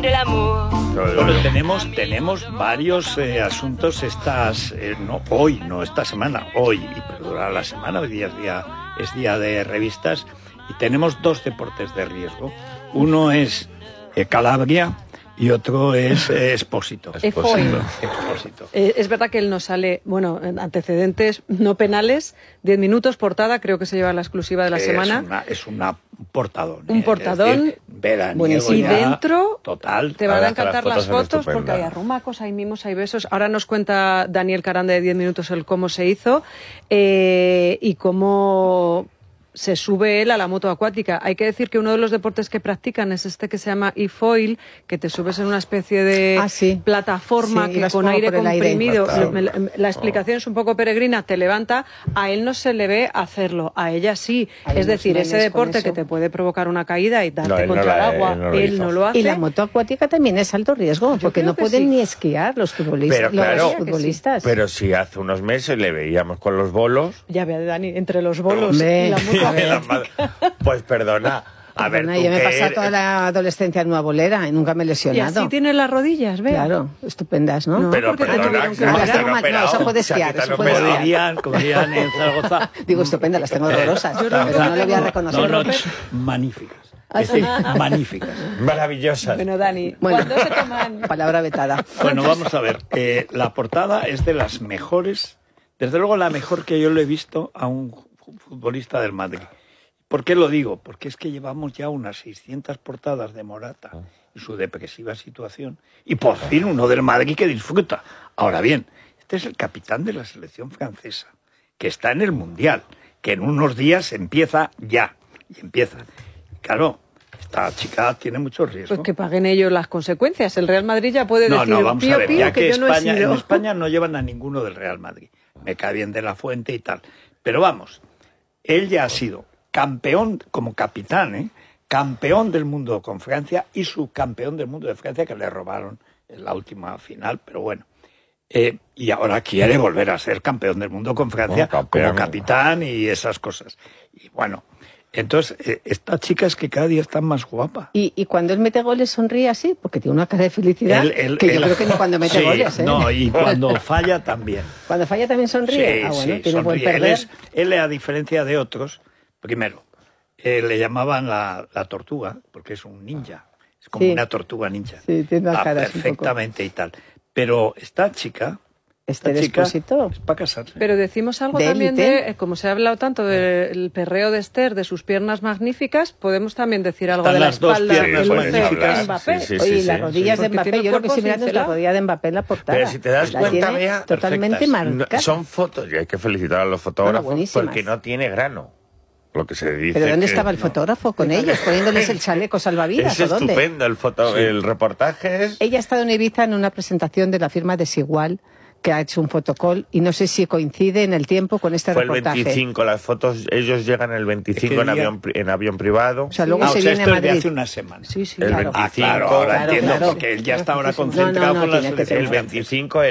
de l'amour. Bueno, tenemos varios asuntos esta semana, hoy, y perdura la semana, hoy día es día de revistas, y tenemos dos deportes de riesgo. Uno es Calabria y otro es Expósito. Es verdad que él nos sale, antecedentes no penales, 10 minutos, portada, creo que se lleva la exclusiva de la semana. Es un portadón. Un portadón. Veraniego Y dentro total. te van a encantar las fotos porque hay arrumacos, hay mimos, hay besos. Ahora nos cuenta Daniel Caranda de 10 minutos el cómo se hizo y cómo se sube él a la moto acuática. Hay que decir que uno de los deportes que practican es este que se llama e-foil, que te subes en una especie de plataforma que con aire comprimido. La explicación es un poco peregrina, te levanta. A él no se le ve hacerlo, a ella sí. Es decir, ese deporte que te puede provocar una caída y darte contra el agua, él no lo hace. Y la moto acuática también es alto riesgo, porque no pueden ni esquiar los futbolistas. Pero si hace unos meses le veíamos con los bolos. Ya ve, Dani, entre los bolos y la moto. Pues perdona. A ver, yo me he pasado toda la adolescencia en una bolera y nunca me he lesionado. Y así tienes las rodillas, ¿ves? Claro, estupendas, ¿no? Pero perdona, eso puede esquiar. Como dirían en Zaragoza. Digo, estupendas, las tengo horrorosas, pero no lo voy a reconocer. No, magníficas. Magníficas. Maravillosas. Bueno, Dani, ¿cuándo se toman? Palabra vetada. Bueno, vamos a ver. La portada es de las mejores, desde luego la mejor que yo le he visto a un futbolista del Madrid. ¿Por qué lo digo? Porque es que llevamos ya unas 600 portadas de Morata y su depresiva situación, y por fin uno del Madrid que disfruta. Ahora bien, este es el capitán de la selección francesa, que está en el Mundial, que en unos días empieza ya, y empieza. Claro, esta chica tiene mucho riesgo. Pues que paguen ellos las consecuencias. El Real Madrid ya puede decir, vamos a ver, ya que España, en España no llevan a ninguno del Real Madrid. Me cae bien de la Fuente y tal. Pero vamos, él ya ha sido campeón como capitán, campeón del mundo con Francia y subcampeón del mundo de Francia, que le robaron en la última final, pero bueno. Y ahora quiere volver a ser campeón del mundo con Francia como capitán y esas cosas. Y bueno, entonces esta chica es que cada día está más guapa. Y cuando él mete goles sonríe así, porque tiene una cara de felicidad yo creo que ni cuando mete goles. No, y cuando falla también. ¿Cuando falla también sonríe? Tiene buen perder. Él, a diferencia de otros, primero, le llamaban la tortuga, porque es un ninja. Es como una tortuga ninja. Sí, tiene la cara perfectamente y tal. Pero esta chica... Expósito es para casarse. Pero decimos algo también de, como se ha hablado tanto del perreo de Esther, de sus piernas magníficas, podemos también decir algo de la espalda de Mbappé. Oye, las rodillas de Mbappé, yo lo que estoy mirando es la rodilla de Mbappé en la portada. Pero si te das cuenta, Bea, totalmente marcada. Son fotos, y hay que felicitar a los fotógrafos porque no tiene grano. Lo que se dice. ¿Pero dónde estaba el fotógrafo con ellos? ¿Poniéndoles el chaleco salvavidas es o dónde? Estupendo el reportaje. Ella ha estado en Ibiza en una presentación de la firma Desigual, que ha hecho un fotocall, y no sé si coincide en el tiempo con este reportaje. Fue el 25, las fotos, ellos llegan el 25 en avión privado. O sea, luego se viene a Madrid. Esto es de hace una semana. Sí, el claro. 25, ahora entiendo, porque él ya está ahora concentrado con las el 25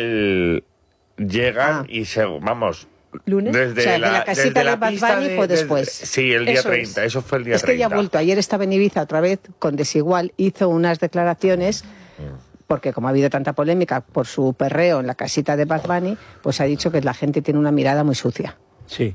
llegan y vamos... ¿Lunes? Desde o sea, la casita de Bad Bunny fue después. Sí, el día 30, eso fue el día 30. Es que ella ha vuelto, ayer estaba en Ibiza otra vez con Desigual, hizo unas declaraciones... porque como ha habido tanta polémica por su perreo en la casita de Bad Bunny, pues ha dicho que la gente tiene una mirada muy sucia. Sí.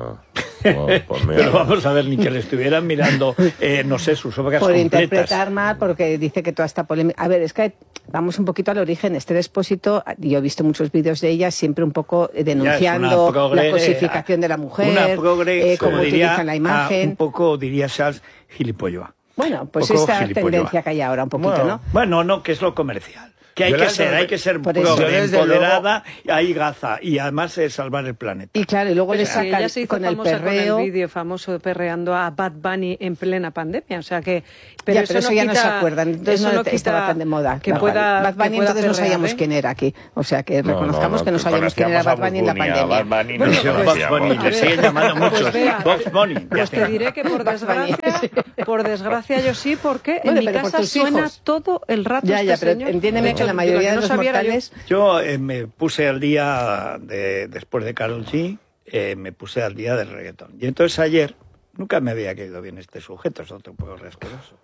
Pero vamos a ver, ni que le estuvieran mirando, no sé, sus obras por completas. Interpretar mal, porque dice que toda esta polémica... A ver, es que vamos un poquito al origen. Esther Expósito, yo he visto muchos vídeos de ella siempre un poco denunciando la cosificación de la mujer, una progre, cómo utilizan la imagen. Un poco, diría Charles, gilipolloa. Bueno, pues esta tendencia que hay ahora un poquito, ¿no? Bueno, no, que es lo comercial. Que hay que ser progre, empoderada, hay gaza, y además salvar el planeta. Y claro, y luego le sacan sacan se hizo con el perreo... con el vídeo famoso perreando a Bad Bunny en plena pandemia, o sea que... Pero eso ya no se acuerdan, entonces no estaba tan de moda. Que pueda, Bad Bunny entonces no sabíamos quién era aquí, o sea que reconozcamos que no sabíamos quién era Bad Bunny en la pandemia. Bad Bunny no Bad Bunny, le siguen llamando muchos. Box Bunny. Pues te diré que por desgracia yo sí, porque en mi casa suena todo el rato ya, pero entiéndeme que la mayoría de los mortales... Yo me puse al día, después de Karol G, me puse al día del reggaetón. Y entonces ayer, nunca me había caído bien este sujeto, es otro poco asqueroso.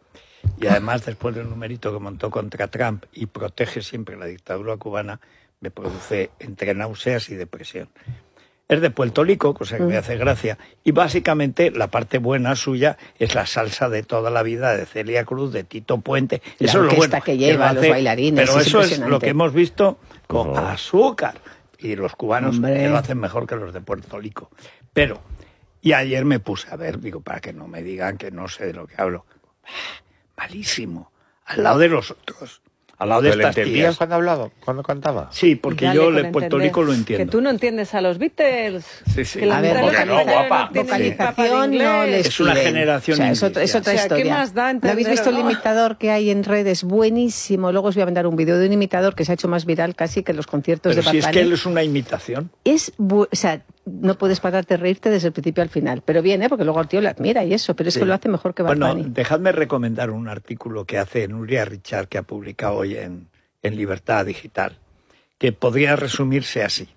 y además después del numerito que montó contra Trump y protege siempre la dictadura cubana, me produce entre náuseas y depresión. Es de Puerto Rico, cosa que me hace gracia, y básicamente la parte buena suya es la salsa de toda la vida de Celia Cruz, de Tito Puente. Eso es lo bueno que lleva, los bailarines. Pero eso es lo que hemos visto con Azúcar, y los cubanos que lo hacen mejor que los de Puerto Rico. Pero, y ayer me puse a ver, digo, para que no me digan que no sé de lo que hablo, malísimo, al lado de los otros. Al lado de estas tías. ¿Cuándo hablaba? ¿Cuándo cantaba? Sí, porque yo de Puerto Rico lo entiendo. Que tú no entiendes a los Beatles. Sí, sí. Que la a ver, vocalización no les es una generación. O sea, es otra historia. ¿Qué más da entender, ¿No habéis visto el imitador que hay en redes? Buenísimo. Luego os voy a mandar un vídeo de un imitador que se ha hecho más viral casi que los conciertos de Bad Bunny. Pero si es que él es una imitación. O sea, no puedes pararte de reírte desde el principio al final. Pero bien, porque luego el tío le admira y eso, pero es que lo hace mejor que Bad Bunny. Bueno, dejadme recomendar un artículo que hace Nuria Richard, que ha publicado hoy en Libertad Digital, que podría resumirse así.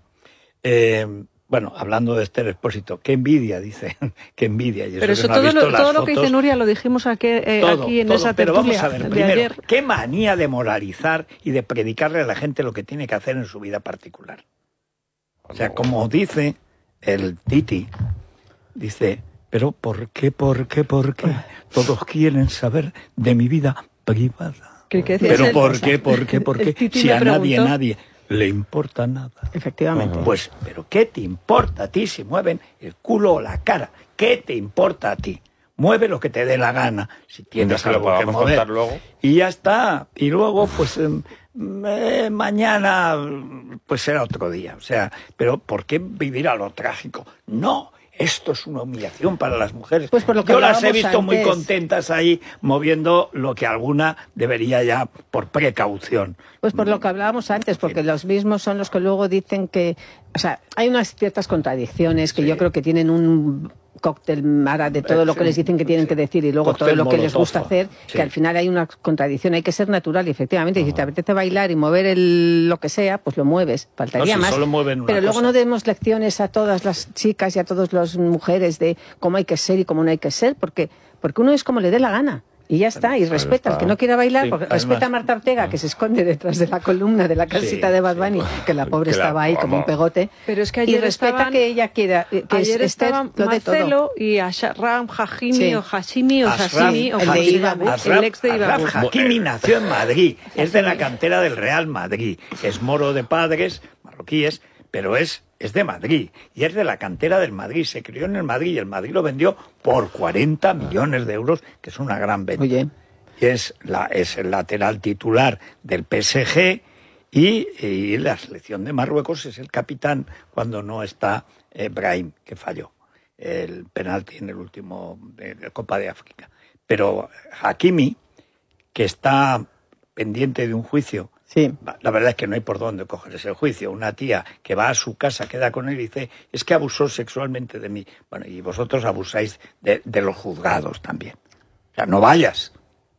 Bueno, hablando de Esther Expósito, qué envidia, dice, qué envidia. Y eso pero eso que no todo lo que dice Nuria lo dijimos aquí, aquí en esa tertulia. Pero vamos a ver, primero, ayer. qué manía de moralizar y de predicarle a la gente lo que tiene que hacer en su vida particular. O sea, como dice el Titi, dice, pero ¿por qué todos quieren saber de mi vida privada? Pero ¿por qué? Si a nadie le importa nada. Efectivamente. Pues, ¿pero qué te importa a ti si mueven el culo o la cara? ¿Qué te importa a ti? Mueve lo que te dé la gana, si tienes algo que mover. Luego. Y ya está. Y luego, pues, mañana, pues será otro día. O sea, pero ¿por qué vivir a lo trágico? No. Esto es una humillación para las mujeres. Pues por lo que yo las he visto antes. muy contentas ahí moviendo lo que alguna debería ya por precaución. Pues por lo que hablábamos antes, porque los mismos son los que luego dicen que... O sea, hay unas ciertas contradicciones que yo creo que tienen un cóctel mara de todo lo que les dicen que tienen que decir y luego todo lo que les gusta hacer, que al final hay una contradicción, hay que ser natural y efectivamente, si te apetece bailar y mover lo que sea, pues lo mueves, faltaría más. Pero luego no demos lecciones a todas las chicas y a todas las mujeres de cómo hay que ser y cómo no hay que ser, porque uno es como le dé la gana. Y ya está, y respeta al que no quiera bailar, porque respeta a Marta Ortega, que se esconde detrás de la columna de la casita de Bad Bunny, que la pobre estaba ahí como un pegote. Pero es que ayer y respeta que ella quiera, que ayer estaban Marcelo y Ashraf Hakimi o Hashimi o Sashimi o el ex de Ibabu. Ashraf Hakimi nació en Madrid, es de la cantera del Real Madrid, es moro de padres marroquíes, pero es de Madrid y es de la cantera del Madrid. Se crió en el Madrid y el Madrid lo vendió por 40 millones de euros, que es una gran venta. Oye. Y es el lateral titular del PSG y la selección de Marruecos es el capitán cuando no está Brahim, que falló el penalti en el último de la Copa de África. Pero Hakimi, que está pendiente de un juicio. Sí. La verdad es que no hay por dónde coger ese juicio. Una tía que va a su casa, queda con él y dice, es que abusó sexualmente de mí. Bueno, y vosotros abusáis de los juzgados también. O sea, no vayas.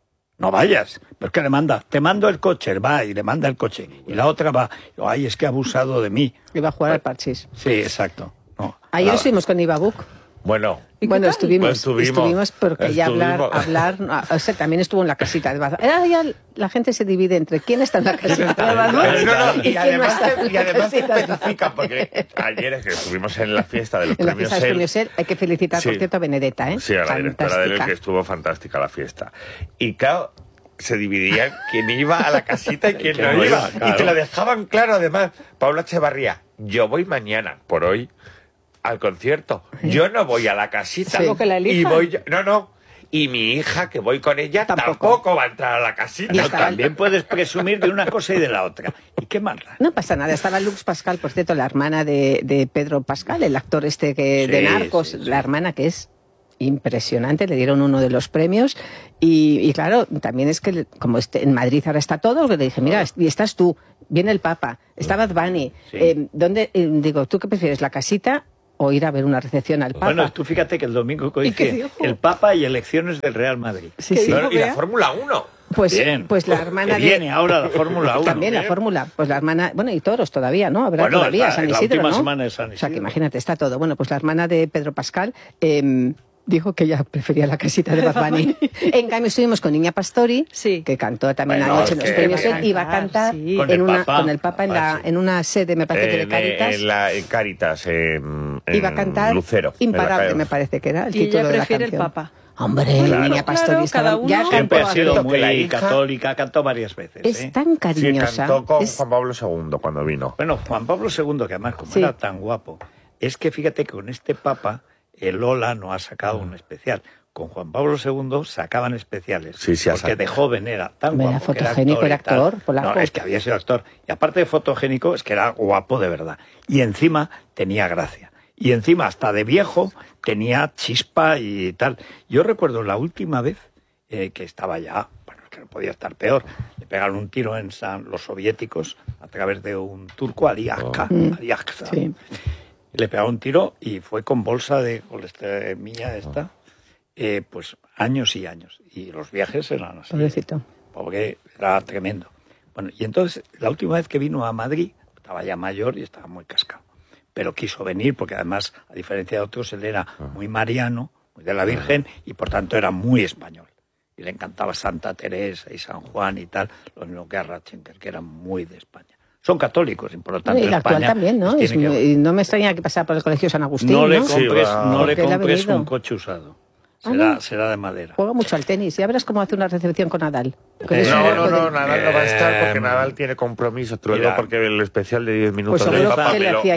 Pero es que le manda, te mando el coche, va y le manda el coche. Y la otra va, ay, es que ha abusado de mí. Iba a jugar al parchís. Sí, exacto. No. Ayer estuvimos con Ibabuk. Bueno, estuvimos porque ya hablar, o sea, también estuvo en la casita de Bad Bunny. Ya la gente se divide entre quién está en la casita de Bad Bunny y además te especifican, porque ayer es que estuvimos en la fiesta de los premios SER, hay que felicitar, por cierto, a Benedetta, Sí, a la directora de él, que estuvo fantástica la fiesta. Y claro, se dividían quién iba a la casita y quién no iba. Claro. Y te lo dejaban claro, además, Paula Echevarría, yo voy mañana, por hoy, al concierto. Yo no voy a la casita. ¿Algo que la elija? Y voy yo, no. Y mi hija, que voy con ella, tampoco va a entrar a la casita. No, también puedes presumir de una cosa y de la otra. ¿Y qué más? No pasa nada. Estaba Lux Pascal, por cierto, la hermana de Pedro Pascal, el actor de Narcos, la hermana que es impresionante, le dieron uno de los premios y claro, también es que como en Madrid ahora está todo, le dije, mira, y estás tú, viene el Papa, está Bad Bunny, digo, ¿tú qué prefieres, la casita o ir a ver una recepción al Papa? Bueno, tú fíjate que el domingo coincide el Papa y elecciones del Real Madrid. Sí. Y la Fórmula 1. Pues la que hermana viene ahora la Fórmula 1. También la Fórmula. Pues la hermana... Bueno, y toros todavía, ¿no? Habrá todavía San Isidro, la última ¿no? semana de San Isidro. O sea, que imagínate, está todo. Bueno, pues la hermana de Pedro Pascal dijo que ella prefería la casita de Bad Bunny. En cambio, estuvimos con Niña Pastori, que cantó también anoche en los premios. Él iba a cantar con el Papa en una sede, me parece que de Cáritas. En Cáritas, iba a cantar Lucero. Imparable, me parece que era el título de la canción. Y ella prefiere el Papa. Hombre, Niña Pastori cada uno siempre ha sido muy católica, cantó varias veces. Es tan cariñosa. Sí, cantó con Juan Pablo II cuando vino. Bueno, Juan Pablo II, que además como era tan guapo, es que fíjate que con este Papa, el Lola no ha sacado un especial. Con Juan Pablo II sacaban especiales, porque de joven era tan guapo. Era fotogénico, era actor, polaco. No, es que había sido actor. Y aparte de fotogénico, es que era guapo de verdad. Y encima tenía gracia. Y encima, hasta de viejo, tenía chispa y tal. Yo recuerdo la última vez que estaba ya, bueno, que no podía estar peor, le pegaron un tiro en los soviéticos a través de un turco, Aliaksa. Sí. Le pegaron un tiro y fue con bolsa de colesteremia pues años y años. Y los viajes eran así. Pobrecito. Porque era tremendo. Bueno, y entonces, la última vez que vino a Madrid, estaba ya mayor y estaba muy cascado. Pero quiso venir porque además, a diferencia de otros, él era muy mariano, muy de la Virgen, y por tanto era muy español. Y le encantaba Santa Teresa y San Juan y tal, lo mismo que a Ratzinger, que era muy de España. Son católicos, y por lo tanto y la España actual también, ¿no? Y no me extraña que pasara por el Colegio San Agustín, no le compres un coche usado. Será de madera. Juega mucho al tenis. Ya verás cómo hace una recepción con Nadal. No, Nadal no va a estar porque Nadal tiene compromiso. Te lo digo porque el especial de 10 minutos del Papa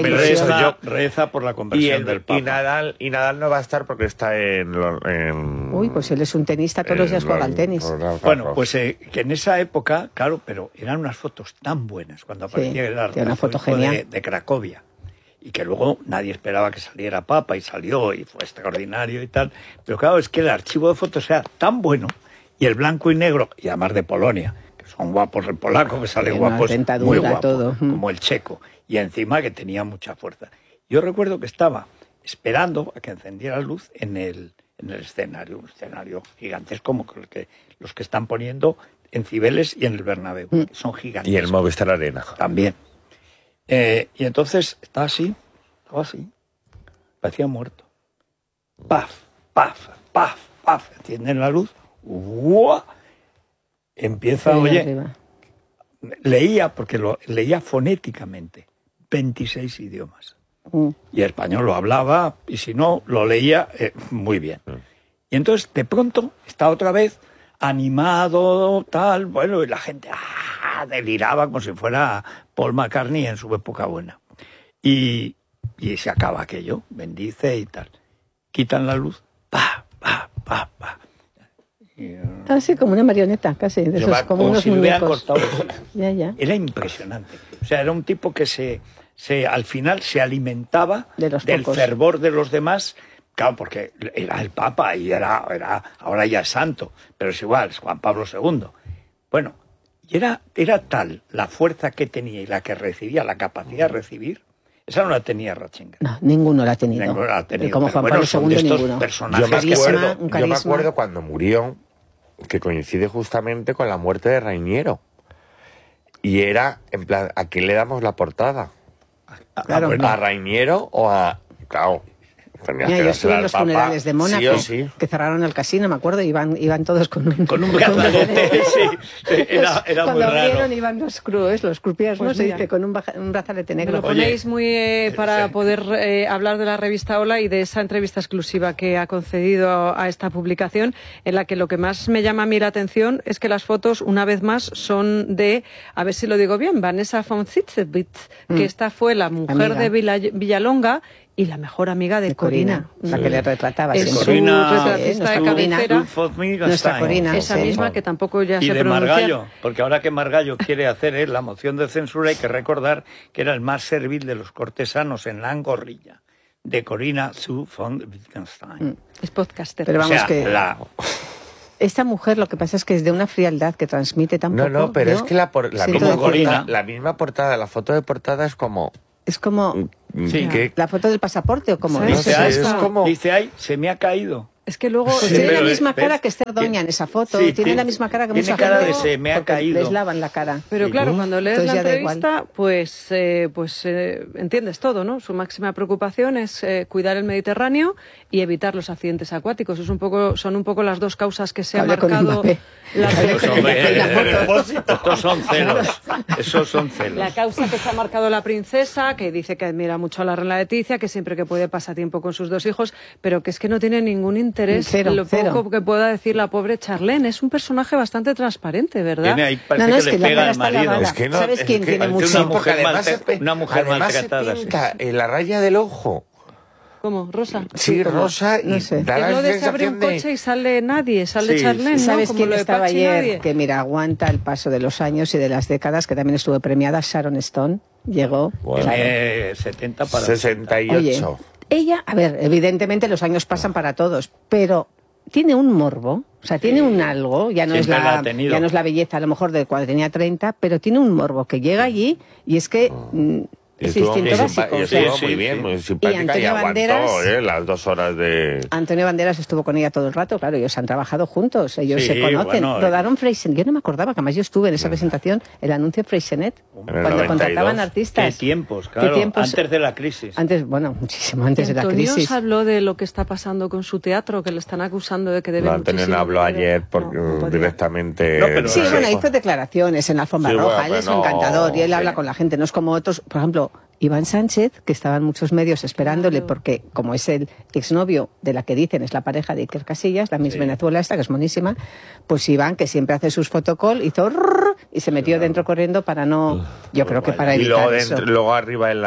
reza por la conversión del Papa. Y Nadal no va a estar porque está en Uy, pues él es un tenista, todos los días juega al tenis. Bueno, pues que en esa época, claro, pero eran unas fotos tan buenas cuando aparecía el arte de Cracovia. Y que luego nadie esperaba que saliera Papa y salió y fue extraordinario y tal. Pero claro, es que el archivo de fotos era tan bueno y el blanco y negro, y además de Polonia, que son guapos, el polaco que sale guapos, muy guapo, todo. Como el checo, y encima que tenía mucha fuerza. Yo recuerdo que estaba esperando a que encendiera luz en el escenario, un escenario gigantesco como los que están poniendo en Cibeles y en el Bernabéu, que son gigantes. Y el Movistar Arena. También. Y entonces estaba así, parecía muerto. Paf, paf, paf, paf, encienden la luz, ¡uah! Empieza, leía, porque lo leía fonéticamente, 26 idiomas. Y el español lo hablaba, y si no, lo leía muy bien. Y entonces, de pronto, está otra vez animado, tal, bueno, y la gente deliraba como si fuera Paul McCartney en su época buena. Y se acaba aquello, bendice y tal. Quitan la luz, pa, pa, pa, pa. Así como una marioneta, casi, de esos, como unos muñecos. Ya. Era impresionante. O sea, era un tipo que al final se alimentaba del fervor de los demás. Claro, porque era el Papa y ahora ya es santo, pero es igual, es Juan Pablo II. Bueno, y era tal la fuerza que tenía y la que recibía, la capacidad de recibir, esa no la tenía Ratzinger. No, ninguno la ha tenido. Como Juan Pablo II, ninguno. Yo me acuerdo cuando murió, que coincide justamente con la muerte de Rainiero. Y era, en plan, ¿a quién le damos la portada? Claro. ¿A Rainiero o a...? Claro. Mira, yo estuve en los funerales de Mónaco, que cerraron el casino, me acuerdo, iban todos con un brazalete, era muy raro. Cuando abrieron iban los croupiers, ¿no? Se dice, con un brazalete negro. Lo ponéis muy para poder hablar de la revista Hola y de esa entrevista exclusiva que ha concedido a esta publicación, en la que lo que más me llama a mí la atención es que las fotos, una vez más, son de, a ver si lo digo bien, Vanessa von Zitzewitz, que esta fue la mujer de Villalonga y la mejor amiga de Corina. La que le retrataba. Es su retratista de cabecera. Nuestra Corina. Esa misma que tampoco ya y se de pronuncia. Margallo, porque ahora que Margallo quiere hacer la moción de censura, hay que recordar que era el más servil de los cortesanos en la Angorrilla, de Corina zu von Wittgenstein. Es podcaster. Pero vamos esta mujer lo que pasa es que es de una frialdad que transmite tan poco. No, pero es que la misma portada, la foto de portada es como... Es como la foto del pasaporte o como dice, ay, se me ha caído. Es que luego... Pues tiene la misma cara que Esther Doña en esa foto. Sí, tiene la misma cara que mucha cara gente. De se me ha caído. Les lavan la cara. Pero claro, cuando lees la entrevista, pues entiendes todo, ¿no? Su máxima preocupación es cuidar el Mediterráneo y evitar los accidentes acuáticos. Son un poco las dos causas que se ha marcado... Estos son celos. Esos son celos. La causa que se ha marcado la princesa, que dice que admira mucho a la reina Leticia, que siempre que puede pasa tiempo con sus 2 hijos, pero que es que no tiene ningún interés en lo poco que pueda decir la pobre Charlene. Es un personaje bastante transparente, ¿verdad? Ahí parece que le pega al marido. ¿Sabes quién tiene mucho? Una mujer maltratada. Se pinta en la raya del ojo. ¿Cómo? ¿Rosa? Sí, rosa. No sé. Es lo de que abre un coche y sale nadie, sale Charlene, ¿no? ¿Sabes como quién lo de estaba Pachi, ayer? nadie. Que mira, aguanta el paso de los años y de las décadas, que también estuvo premiada, Sharon Stone. Llegó. Bueno. Tiene 70 para 68. Oye, ella, a ver, evidentemente los años pasan para todos, pero tiene un morbo, o sea, tiene un algo, ya no es la belleza a lo mejor de cuando tenía 30, pero tiene un morbo que llega allí y es que... Es instinto básico. Muy bien, muy simpática y aguantó las 2 horas de... Antonio Banderas estuvo con ella todo el rato, claro, ellos han trabajado juntos, ellos se conocen. Rodaron Freixenet, yo no me acordaba, que además yo estuve en esa presentación, el anuncio Freixenet, cuando contrataban artistas. ¿Qué tiempos? Claro, ¿qué tiempos? Antes de la crisis. Antes, bueno, muchísimo antes de la crisis. Antonio habló de lo que está pasando con su teatro, que le están acusando de que debe muchísimo. Antonio no habló ayer directamente... Sí, bueno, hizo declaraciones en la alfombra roja, él es un encantador y él habla con la gente, no es como otros, por ejemplo... Iván Sánchez, que estaban muchos medios esperándole porque, como es el exnovio de la que dicen es la pareja de Iker Casillas, la Miss Venezuela esta, que es monísima, pues Iván, que siempre hace sus fotocall, hizo y se metió dentro corriendo para no... Yo creo que para evitar eso. Y luego arriba en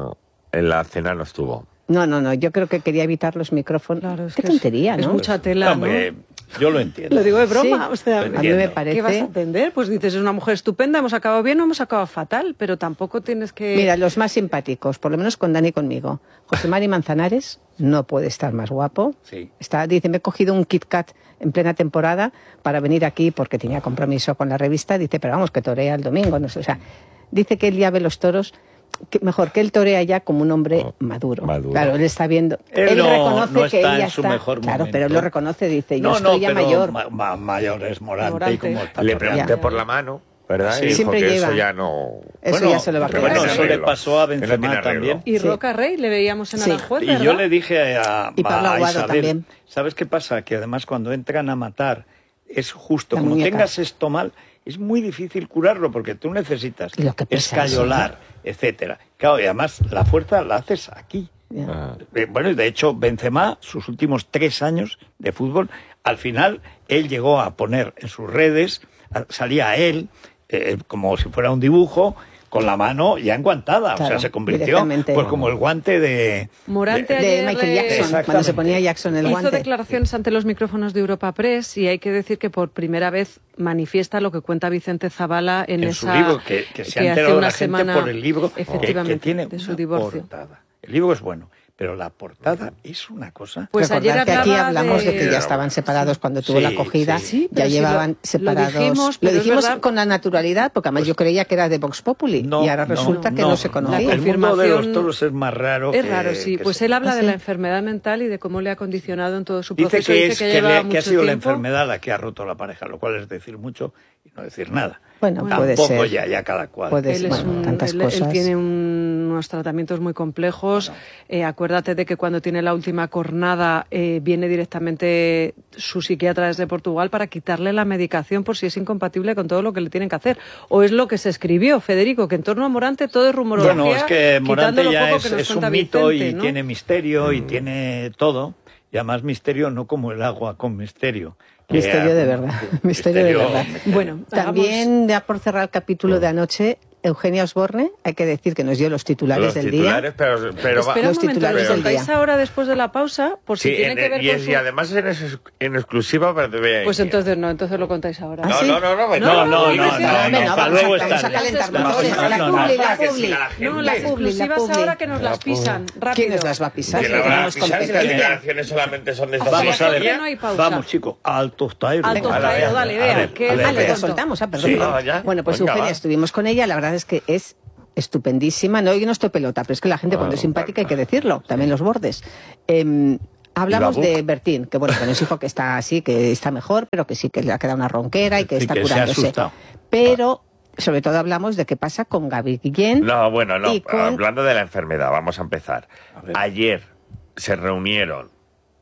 la cena no estuvo. No, yo creo que quería evitar los micrófonos. Claro, qué tontería, ¿no? Es mucha tela, ¿no? Yo lo entiendo. Lo digo de broma, sí, o sea, a mí me parece... ¿Qué vas a entender? Pues dices, es una mujer estupenda, hemos acabado bien o hemos acabado fatal, pero tampoco tienes que... Mira, los más simpáticos, por lo menos con Dani y conmigo. José Mari Manzanares no puede estar más guapo. Sí. Dice, me he cogido un Kit Kat en plena temporada para venir aquí porque tenía compromiso con la revista. Dice, pero vamos, que torea el domingo. No sé, o sea, dice que él ya ve los toros... mejor que él torea ya como un hombre maduro. Claro, él está viendo. Él reconoce que ella está. Claro, pero él lo reconoce, dice, yo estoy ya mayor. Mayor es Morante. Y como está le pregunté por la mano, ¿verdad? Sí, y siempre dijo que lleva. eso ya no... Eso ya se lo va a quedar. Bueno, eso le pasó a Benzema también. Y Roca Rey le veíamos en Aranjuez, ¿verdad? Y yo le dije a Isabel, también. ¿Sabes qué pasa? Que además cuando entran a matar es justo, como tengas esto mal, es muy difícil curarlo porque tú necesitas escayolar, etcétera. Claro, y además la fuerza la haces aquí. Bueno, y de hecho Benzema, sus últimos 3 años de fútbol, al final él llegó a poner en sus redes, salía él como si fuera un dibujo, con la mano ya enguantada, claro, o sea, se convirtió pues como el guante de Morante de Michael Jackson, cuando se ponía Jackson el guante. Hizo declaraciones ante los micrófonos de Europa Press y hay que decir que por primera vez manifiesta lo que cuenta Vicente Zavala en su libro, que se ha enterado la gente por el libro, efectivamente, que tiene de su divorcio. Portada. El libro es bueno, pero la portada es una cosa... Pues ayer que aquí hablamos de que ya estaban separados cuando tuvo la acogida, ya llevaban separados. Lo dijimos con la naturalidad, porque además yo creía que era de Vox Populi, y ahora resulta que no se conocía. El mundo de los toros es más raro. Es raro, sí. Pues él habla de la enfermedad mental y de cómo le ha condicionado en todo su proceso. Dice que ha sido la enfermedad la que ha roto la pareja, lo cual es decir mucho y no decir nada. Bueno, puede ser. Ya cada cual. Él tiene unos tratamientos muy complejos. Acuérdate de que cuando tiene la última cornada viene directamente su psiquiatra desde Portugal para quitarle la medicación por si es incompatible con todo lo que le tienen que hacer. O es lo que se escribió, Federico, que en torno a Morante todo es rumorología. Bueno, es que Morante ya es un mito Vicente, y tiene misterio y tiene todo. Y además misterio no como el agua con misterio. Misterio de verdad. Misterio de verdad. Bueno, también ya por cerrar el capítulo de anoche, Eugenia Osborne, hay que decir que nos dio los titulares del día. Espera un momento, ¿los contáis ahora después de la pausa? Por si tiene que ver con y además en exclusiva para que veáis. Pues entonces lo contáis ahora. ¿Ah, sí? No, luego vamos a calentar motores. Las exclusivas ahora que nos las pisan, rápido. ¿Quién nos las va a pisar? Que las declaraciones solamente son de esta Vamos a ver, vamos chicos, alto style. Dale, vea. Lo soltamos, perdón. Bueno, pues Eugenia, estuvimos con ella, la verdad es que es estupendísima. No, yo no estoy pelota, pero es que la gente cuando es simpática hay que decirlo, también los bordes. Hablamos de Bertín, que bueno, que no es hijo que está así, que está mejor, pero que sí que le ha quedado una ronquera y que está curándose. Pero sobre todo hablamos de qué pasa con Gaby Guillén. No, bueno, no. Hablando de la enfermedad, vamos a empezar. Ayer se reunieron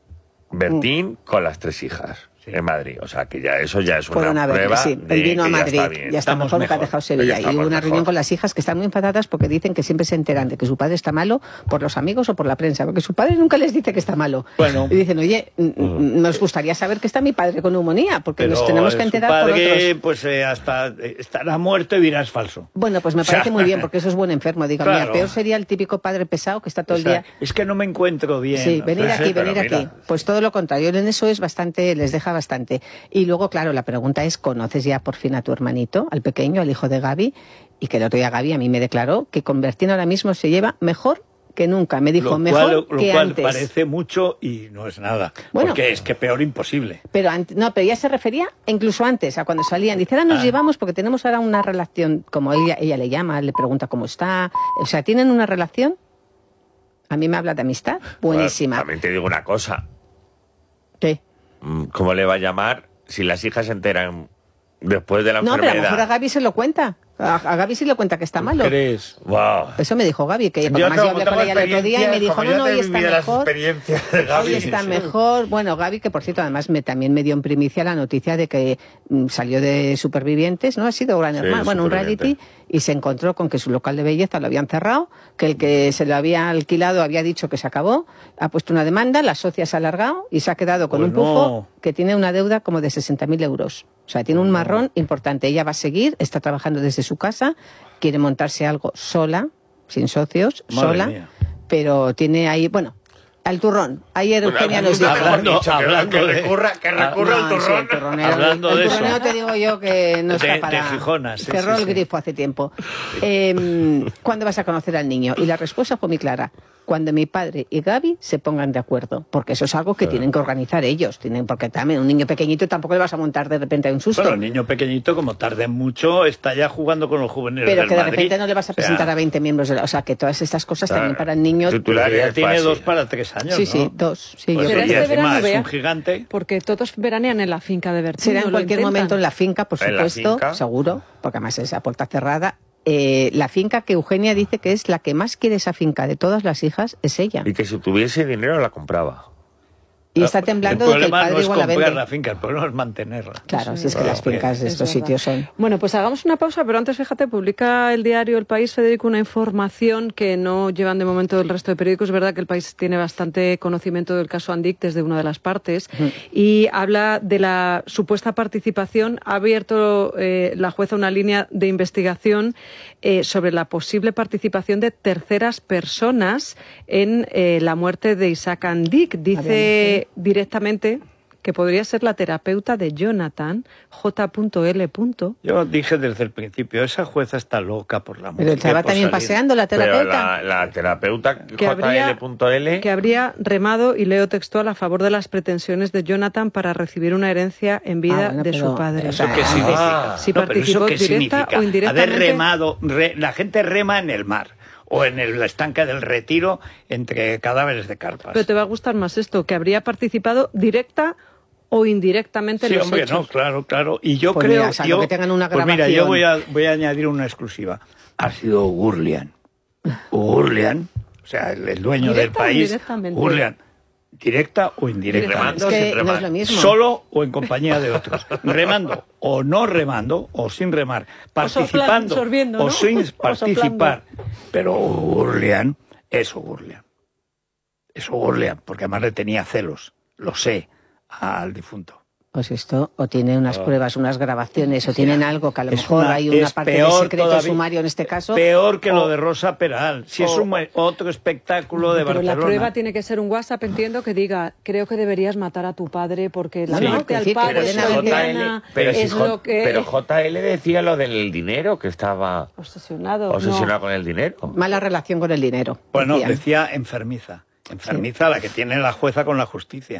Bertín con las 3 hijas en Madrid. O sea, que ya eso ya es una prueba. Sí, él vino a Madrid, ya está mejor que ha dejado Sevilla. Y hubo una reunión con las hijas que están muy enfadadas porque dicen que siempre se enteran de que su padre está malo por los amigos o por la prensa, porque su padre nunca les dice que está malo. Bueno. Y dicen, oye, nos gustaría saber que está mi padre con neumonía, porque nos tenemos que enterar por otros. Pues hasta estará muerto y dirás falso. Bueno, pues me parece muy bien, porque eso es buen enfermo. Digo, claro. Mira, peor sería el típico padre pesado que está todo el día. Es que no me encuentro bien. Sí, venir aquí. Pues todo lo contrario, en eso es bastante, les deja bastante. Y luego, claro, la pregunta es, ¿conoces ya por fin a tu hermanito, al pequeño, al hijo de Gaby? Y que el otro día Gaby a mí me declaró que con Bertín ahora mismo se lleva mejor que nunca. Me dijo, mejor que antes. Lo cual parece mucho y no es nada. Bueno, porque es que peor imposible. Pero pero ya se refería incluso antes, a cuando salían. Dice, ahora nos llevamos porque tenemos ahora una relación, como ella le llama, le pregunta cómo está. O sea, ¿tienen una relación? A mí me habla de amistad. Buenísima. Bueno, también te digo una cosa. ¿Qué? ¿Cómo le va a llamar si las hijas se enteran después de la enfermedad? No, pero a lo mejor a Gaby se lo cuenta. A Gaby sí le cuenta que está malo. ¿Crees? Wow. Eso me dijo Gaby, que además yo hablé con ella el otro día y me dijo, no, hoy está mejor. Hoy está mejor. Bueno, Gaby, que por cierto, además también me dio en primicia la noticia de que salió de Supervivientes, ¿no? Ha sido Gran Hermano, bueno, un reality, y se encontró con que su local de belleza lo habían cerrado, que el que se lo había alquilado había dicho que se acabó, ha puesto una demanda, la socia se ha alargado y se ha quedado con un pufo que tiene una deuda como de 60.000 euros. O sea, tiene un marrón importante. Ella va a seguir, está trabajando desde su casa, quiere montarse algo sola, sin socios, sola, pero tiene ahí, bueno, al turrón. Ayer Eugenia nos dijo... Que recurra al turrón. Hablando de eso. El turroneo te digo yo que no está para... De Gijona, sí. Cerró el grifo hace tiempo. ¿Cuándo vas a conocer al niño? Y la respuesta fue muy clara. Cuando mi padre y Gaby se pongan de acuerdo, porque eso es algo que tienen que organizar ellos, porque también un niño pequeñito tampoco le vas a montar de repente a un susto. Bueno, el niño pequeñito, como tarde mucho, está ya jugando con los juveniles pero del que de Madrid. repente no le vas a presentar a 20 miembros o sea, que todas estas cosas también para el niño... Ya tiene 2 para 3 años, Sí, ¿no? 2. Sí, pues pero este verano es un gigante. Porque todos veranean en la finca de Bertín. Será en cualquier momento en la finca, por supuesto, seguro, porque además es a puerta cerrada. La finca que Eugenia dice que es la que más quiere esa finca de todas las hijas es ella. Y que si tuviese dinero la compraba. Y está temblando de que el padre no es igual la vende. la finca, el problema es mantenerla. Claro, si es que las fincas de estos sitios son... Bueno, pues hagamos una pausa, pero antes, fíjate, publica el diario El País, Federico, una información que no llevan de momento el resto de periódicos. Es verdad que El País tiene bastante conocimiento del caso Andic desde una de las partes y habla de la supuesta participación. Ha abierto la jueza una línea de investigación sobre la posible participación de terceras personas en la muerte de Isaac Andic. Dice directamente que podría ser la terapeuta de Jonathan, J.L. Yo dije desde el principio, esa jueza está loca por la muerte. Pero estaba también paseando la terapeuta. Pero la terapeuta J.L.L. que habría remado, y leo textual, a favor de las pretensiones de Jonathan para recibir una herencia en vida de su padre. ¿Eso qué significa? Si participó directa o indirectamente. Haber remado, la gente rema en el mar o en el estanque del Retiro entre cadáveres de carpas. Pero te va a gustar más esto, que habría participado directa o indirectamente en los hechos. No, claro. Y yo pues creo... que tengan una grabación. Pues mira, yo voy a añadir una exclusiva. Ha sido Gurlian, o sea, el dueño del país. Gurlian. ¿Directa o indirecta? Es que no es lo mismo. Solo o en compañía de otros. Remando o no remando o sin remar. Participando o sin participar. Pero Gurlian, eso Gurlian, porque además le tenía celos, lo sé, al difunto. Pues esto, o tiene unas pruebas, unas grabaciones, o tienen algo que a lo mejor hay una parte de secreto sumario en este caso. Peor que lo de Rosa Peral, si es otro espectáculo de Barcelona. Pero la prueba tiene que ser un WhatsApp, entiendo, que diga, creo que deberías matar a tu padre porque la muerte al padre es lo que... Pero JL decía lo del dinero, que estaba obsesionado con el dinero. Mala relación con el dinero. Bueno, decía enfermiza la que tiene la jueza con la justicia.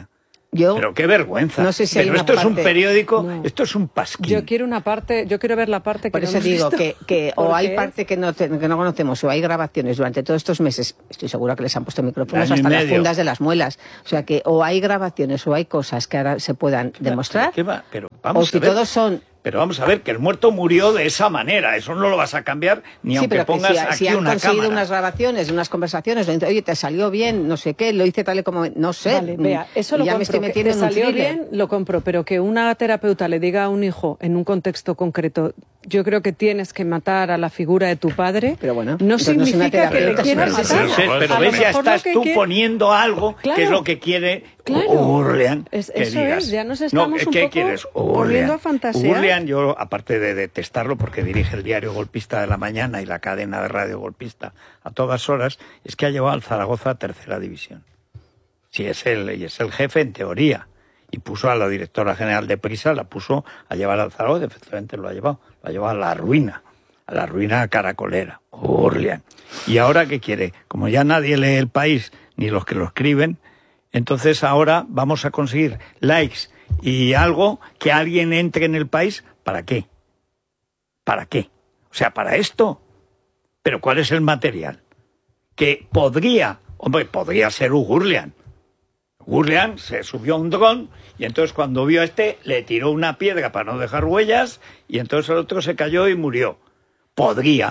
Pero qué vergüenza. No sé si pero esto es un periódico, esto es un pasquín. Yo quiero ver la parte que por eso digo que o hay parte que no conocemos o hay grabaciones durante todos estos meses. Estoy segura que les han puesto micrófonos hasta las fundas de las muelas. O sea que o hay grabaciones o hay cosas que ahora se puedan demostrar. Pero vamos a ver. Todos son. Pero vamos a ver, que el muerto murió de esa manera. Eso no lo vas a cambiar ni aunque pongas aquí una cámara. Si han conseguido unas grabaciones, unas conversaciones, oye, te salió bien, no sé qué, lo hice tal y como... No sé. Vale, vea, eso lo compro, que te salió bien, lo compro, pero que una terapeuta le diga a un hijo en un contexto concreto, yo creo que tienes que matar a la figura de tu padre, pero bueno, no significa que le quieras matar. Pero ves, ya estás tú poniendo algo que es lo que quiere Urlian. Eso es, ya nos estamos un poco poniendo a fantasear. Urlian, yo, aparte de detestarlo, porque dirige el diario Golpista de la Mañana y la cadena de radio Golpista a todas horas, es que ha llevado al Zaragoza a tercera división. Sí, es el jefe en teoría. Y puso a la directora general de Prisa, la puso a llevar al Zaragoza, efectivamente lo ha llevado a la ruina caracolera, Urlian. ¿Y ahora qué quiere? Como ya nadie lee El País, ni los que lo escriben, entonces ahora vamos a conseguir likes y algo que alguien entre en El País. ¿Para qué? ¿Para qué? O sea, ¿para esto? ¿Pero cuál es el material? Que podría ser Urlian. Urlian se subió a un dron y entonces cuando vio a le tiró una piedra para no dejar huellas y entonces el otro se cayó y murió. Podría,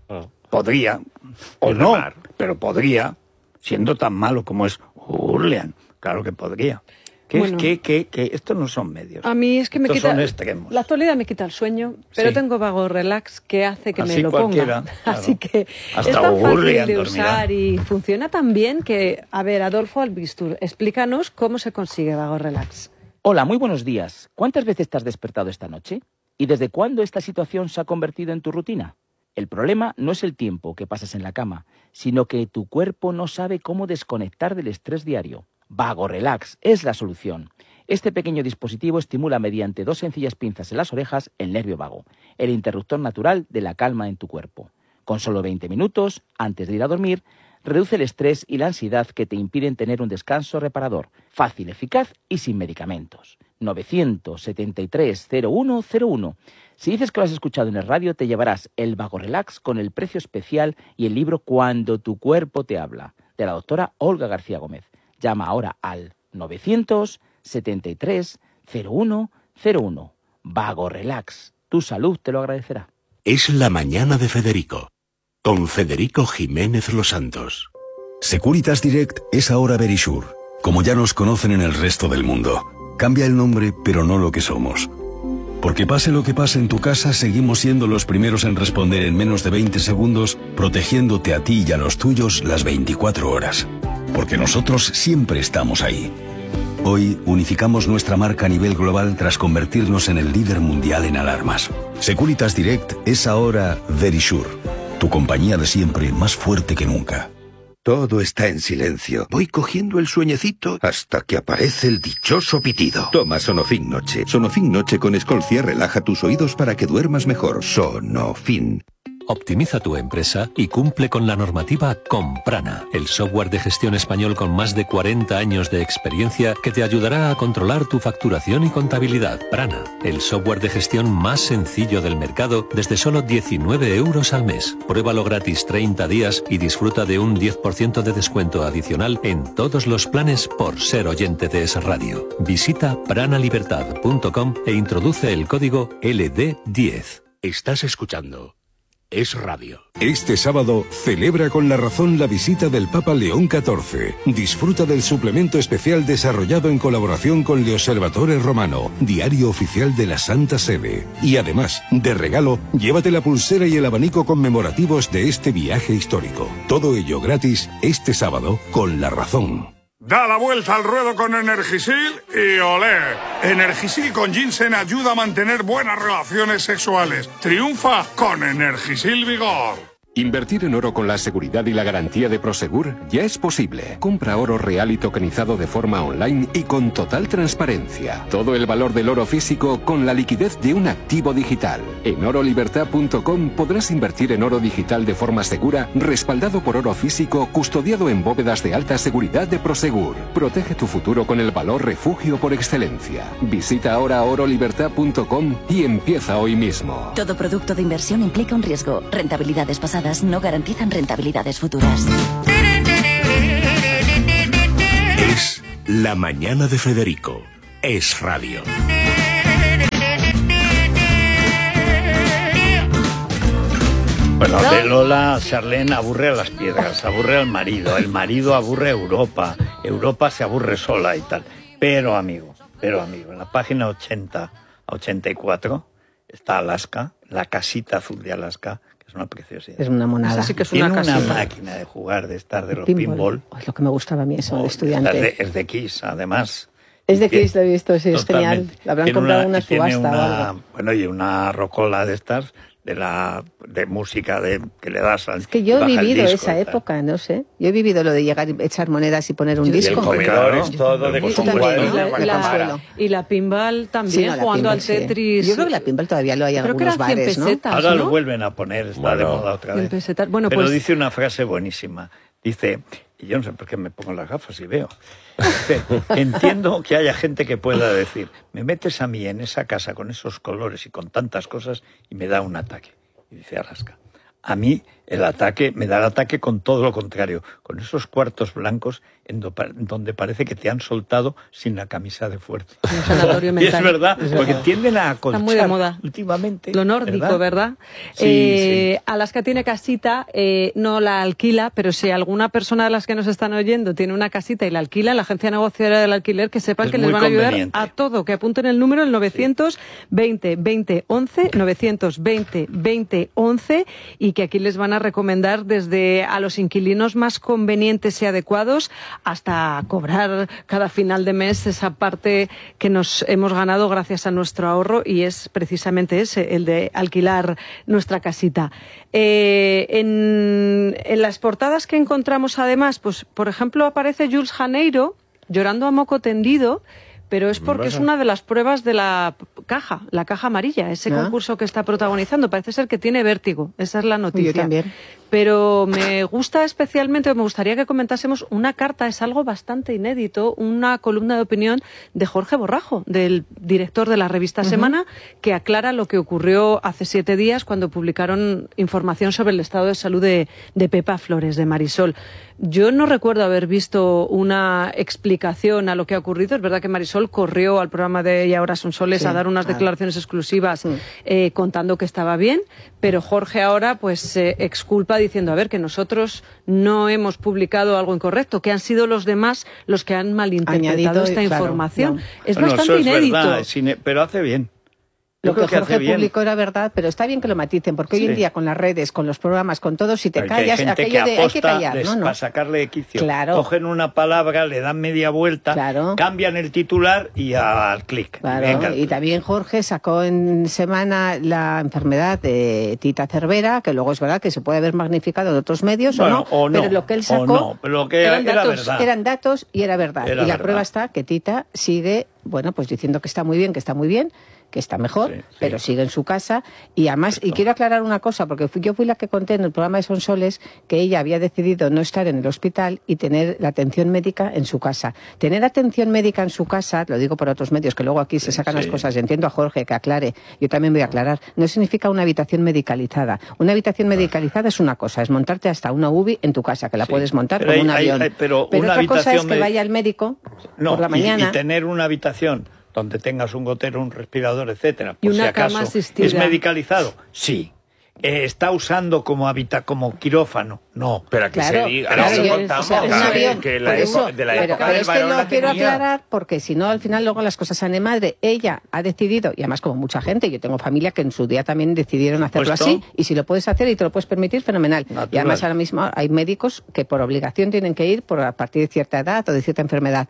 o no, pero podría, siendo tan malo como es Urlian, claro que podría. Que estos no son medios. A mí es que me quita... son extremos. La actualidad me quita el sueño, pero tengo vago relax que hace que me lo ponga. Claro. Así que hasta es tan fácil de usar y funciona tan bien que... A ver, Adolfo Albistur, explícanos cómo se consigue vago relax. Hola, muy buenos días. ¿Cuántas veces te has despertado esta noche? ¿Y desde cuándo esta situación se ha convertido en tu rutina? El problema no es el tiempo que pasas en la cama, sino que tu cuerpo no sabe cómo desconectar del estrés diario. Vago Relax es la solución. Este pequeño dispositivo estimula mediante 2 sencillas pinzas en las orejas el nervio vago, el interruptor natural de la calma en tu cuerpo. Con solo 20 minutos, antes de ir a dormir, reduce el estrés y la ansiedad que te impiden tener un descanso reparador, fácil, eficaz y sin medicamentos. 973-0101. Si dices que lo has escuchado en el radio, te llevarás el Vago Relax con el precio especial y el libro Cuando tu cuerpo te habla, de la doctora Olga García Gómez. Llama ahora al 973-0101. Vago Relax. Tu salud te lo agradecerá. Es la mañana de Federico, con Federico Jiménez Los Santos. Securitas Direct es ahora Verisure, como ya nos conocen en el resto del mundo. Cambia el nombre, pero no lo que somos. Porque pase lo que pase en tu casa, seguimos siendo los primeros en responder en menos de 20 segundos, protegiéndote a ti y a los tuyos las 24 horas. Porque nosotros siempre estamos ahí. Hoy unificamos nuestra marca a nivel global tras convertirnos en el líder mundial en alarmas. Securitas Direct es ahora Verisure, tu compañía de siempre más fuerte que nunca. Todo está en silencio. Voy cogiendo el sueñecito hasta que aparece el dichoso pitido. Toma Sonofin Noche. Sonofin Noche con Escolcia relaja tus oídos para que duermas mejor. Sonofin. Optimiza tu empresa y cumple con la normativa con Prana, el software de gestión español con más de 40 años de experiencia que te ayudará a controlar tu facturación y contabilidad. Prana, el software de gestión más sencillo del mercado desde solo 19 euros al mes. Pruébalo gratis 30 días y disfruta de un 10% de descuento adicional en todos los planes por ser oyente de Es Radio. Visita pranalibertad.com e introduce el código LD10. Estás escuchando Es Radio. Este sábado celebra con La Razón la visita del Papa León XIV. Disfruta del suplemento especial desarrollado en colaboración con Le Osservatore Romano, diario oficial de la Santa Sede. Y además, de regalo, llévate la pulsera y el abanico conmemorativos de este viaje histórico. Todo ello gratis este sábado con La Razón. Da la vuelta al ruedo con Energisil y olé. Energisil con ginseng ayuda a mantener buenas relaciones sexuales. Triunfa con Energisil Vigor. Invertir en oro con la seguridad y la garantía de Prosegur ya es posible. Compra oro real y tokenizado de forma online y con total transparencia. Todo el valor del oro físico con la liquidez de un activo digital. En orolibertad.com podrás invertir en oro digital de forma segura, respaldado por oro físico, custodiado en bóvedas de alta seguridad de Prosegur. Protege tu futuro con el valor refugio por excelencia. Visita ahora orolibertad.com y empieza hoy mismo. Todo producto de inversión implica un riesgo. Rentabilidades pasadas no garantizan rentabilidades futuras. Es La Mañana de Federico. Es radio. Bueno, de Lola, Charlene aburre a las piedras, aburre al marido, el marido aburre a Europa, Europa se aburre sola y tal. Pero amigo, en la página 80 a 84 está Alaska, la casita azul de Alaska, que es una preciosidad. Es una monada. Sí que es Tiene una máquina de jugar de estar de los pinball. Es lo que me gustaba a mí eso, de estudiante. Es de Kiss, además. Es de Kiss, lo he visto, sí, es genial. La habrán comprado una subasta o algo. Bueno, y una rocola de estas, de música que le das al... Es que yo he vivido esa época, no sé. Yo he vivido lo de llegar y echar monedas y poner un disco. Y el comedor es todo de y la pinball también, sí, jugando al Tetris. Sí. Yo creo que la pinball todavía lo hay en algunos bares, ¿no? Ahora lo vuelven a poner, está de moda otra vez. Bueno, pero pues... dice una frase buenísima. Dice, y yo no sé por qué me pongo las gafas y veo. Dice, entiendo que haya gente que pueda decir, me metes a mí en esa casa con esos colores y con tantas cosas y me da un ataque. Y dice Alaska, a mí me da el ataque con todo lo contrario, con esos cuartos blancos en donde parece que te han soltado sin la camisa de fuerza. Un sanatorio mental. Y es verdad, porque tienden a acolchar. Está muy de moda. Últimamente. Lo nórdico, ¿verdad? Sí. Alaska tiene casita, no la alquila, pero si alguna persona de las que nos están oyendo tiene una casita y la alquila, la agencia negociadora del alquiler, que sepan que les van a ayudar a todo, que apunten el número, el 920 20 11, 920 20 11, y que aquí les van a recomendar desde a los inquilinos más convenientes y adecuados hasta cobrar cada final de mes esa parte que nos hemos ganado gracias a nuestro ahorro, y es precisamente ese, el de alquilar nuestra casita. En las portadas que encontramos además, pues por ejemplo aparece Jules Janeiro llorando a moco tendido, pero es porque es una de las pruebas de la caja amarilla, ese concurso que está protagonizando. Parece ser que tiene vértigo, esa es la noticia. Yo también. Pero me gusta especialmente, me gustaría que comentásemos una carta, es algo bastante inédito, una columna de opinión de Jorge Borrajo, del director de la revista Semana, que aclara lo que ocurrió hace 7 días cuando publicaron información sobre el estado de salud de Pepa Flores, de Marisol. Yo no recuerdo haber visto una explicación a lo que ha ocurrido. Es verdad que Marisol corrió al programa de Y ahora son soles a dar unas declaraciones exclusivas contando que estaba bien, pero Jorge ahora pues exculpa diciendo, a ver, que nosotros no hemos publicado algo incorrecto, que han sido los demás los que han malinterpretado esta información. Es bastante inédito. Verdad, pero hace bien. Lo que Jorge publicó era verdad, pero está bien que lo maticen, porque hoy en día con las redes, con los programas, con todo, si te callas, aquello de hay que callar, ¿no? Para sacarle de quicio. Cogen una palabra, le dan media vuelta, cambian el titular y al clic. Y también Jorge sacó en Semana la enfermedad de Tita Cervera, que luego es verdad que se puede haber magnificado en otros medios, bueno, o no, pero lo que él sacó eran datos y era verdad. Y la prueba está que Tita sigue, bueno, pues diciendo que está muy bien, que está mejor, pero sigue en su casa. Y además, y quiero aclarar una cosa, porque yo fui la que conté en el programa de Sonsoles que ella había decidido no estar en el hospital y tener la atención médica en su casa. Tener atención médica en su casa, lo digo por otros medios, que luego aquí se sacan las cosas, entiendo a Jorge que aclare, yo también voy a aclarar, no significa una habitación medicalizada. Una habitación medicalizada es una cosa, es montarte hasta una UBI en tu casa, que la puedes montar como un avión. Pero otra cosa es que vaya al médico por la mañana. Y tener una habitación donde tengas un gotero, un respirador, etcétera, por si acaso es medicalizado, sí. Está usando como quirófano, no. Pero aquí se diga, que la época del varón lo quiero aclarar, porque si no, al final luego las cosas salen de madre. Ella ha decidido, y además como mucha gente, yo tengo familia que en su día también decidieron hacerlo así, y si lo puedes hacer y te lo puedes permitir, fenomenal. Natural. Y además ahora mismo hay médicos que por obligación tienen que ir a partir de cierta edad o de cierta enfermedad.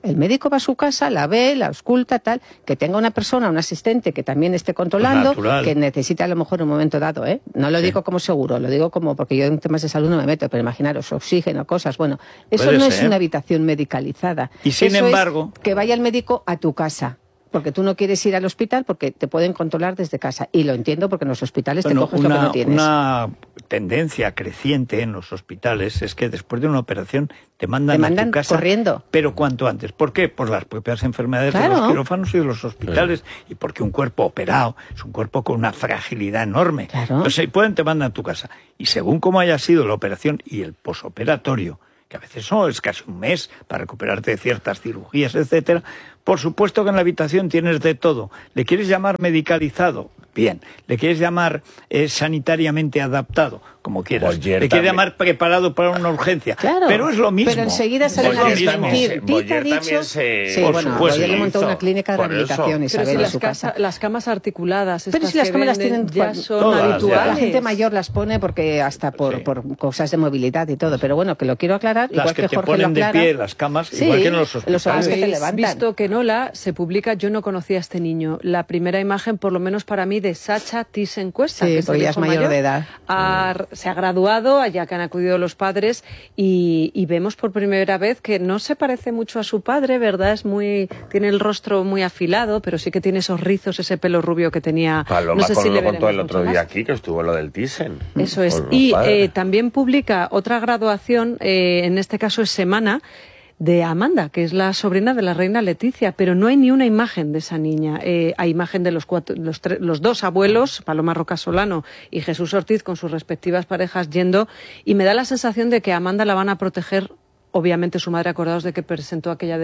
El médico va a su casa, la ve, la ausculta, tal, que tenga una persona, un asistente que también esté controlando, que necesite a lo mejor un momento dado, ¿eh? No lo digo como seguro, lo digo como porque yo en temas de salud no me meto, pero imaginaros, oxígeno, cosas, bueno, eso no es una habitación medicalizada. Y sin embargo, es que vaya el médico a tu casa. Porque tú no quieres ir al hospital porque te pueden controlar desde casa. Y lo entiendo porque en los hospitales te coges lo que no tienes. Una tendencia creciente en los hospitales es que después de una operación te mandan a tu casa corriendo. Pero cuanto antes. ¿Por qué? Por las propias enfermedades de los quirófanos y de los hospitales. Y porque un cuerpo operado es un cuerpo con una fragilidad enorme. Entonces, si pueden, te mandan a tu casa. Y según cómo haya sido la operación y el posoperatorio, que a veces es casi un mes para recuperarte de ciertas cirugías, etcétera. Por supuesto que en la habitación tienes de todo. ¿Le quieres llamar medicalizado? Bien. ¿Le quieres llamar sanitariamente adaptado? Como quieras. ¿Le quieres llamar preparado para una urgencia? Claro, pero es lo mismo. Pero enseguida salen a desmentir. Tita ha dicho... Sí, bueno, Boyer le montó una clínica de rehabilitación, Isabel, en su casa. Las camas articuladas, pero si las camas las tienen ya son habituales. La gente mayor las pone porque hasta por cosas de movilidad y todo. Pero bueno, que lo quiero aclarar, igual que Jorge ponen lo aclara. de pie las camas, igual que en los hospitales. Que te levantan. Visto que en Hola se publica, yo no conocía a este niño, la primera imagen, por lo menos para mí, de Sacha Thyssen-Cuesta, que porque ya es mayor de edad. Se ha graduado, allá que han acudido los padres, y vemos por primera vez que no se parece mucho a su padre, ¿verdad? Tiene el rostro muy afilado, pero sí que tiene esos rizos, ese pelo rubio que tenía. Paloma no sé si lo contó el otro día aquí, que estuvo lo del Thyssen. Eso es. Y también publica otra graduación, en este caso es Semana, de Amanda, que es la sobrina de la reina Leticia, pero no hay ni una imagen de esa niña. Hay imagen de los dos abuelos, Paloma Rocasolano y Jesús Ortiz, con sus respectivas parejas yendo, y me da la sensación de que a Amanda la van a proteger. Obviamente su madre, acordados de que presentó aquella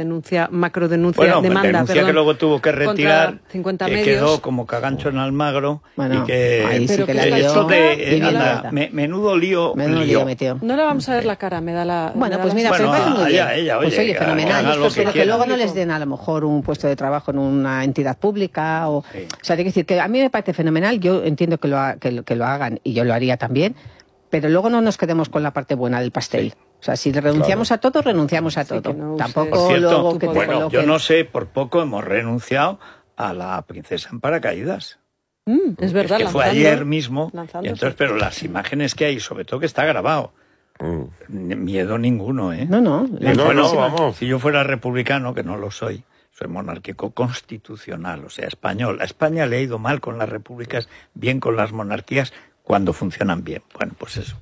demanda, que luego tuvo que retirar, 50 que medios. Quedó como cagancho en Almagro, bueno, y que ahí sí que la esto de menudo lío metió. No le vamos a ver la cara, me da la... Bueno, pues mira, ella, pues oye, fenomenal, pero que luego no les den den a lo mejor un puesto de trabajo en una entidad pública, o sea, hay que decir que a mí me parece fenomenal, yo entiendo que lo hagan, y yo lo haría también, pero luego no nos quedemos con la parte buena del pastel. O sea, si renunciamos a todo, renunciamos a todo. No, tampoco por cierto, luego que bueno, yo no sé, por poco hemos renunciado a la princesa en paracaídas. Es verdad, que fue ayer mismo, y entonces, pero las imágenes que hay, sobre todo que está grabado, miedo ninguno, ¿eh? No, vamos. Si yo fuera republicano, que no lo soy monárquico constitucional, o sea, español. A España le ha ido mal con las repúblicas, bien con las monarquías, cuando funcionan bien. Bueno, pues eso.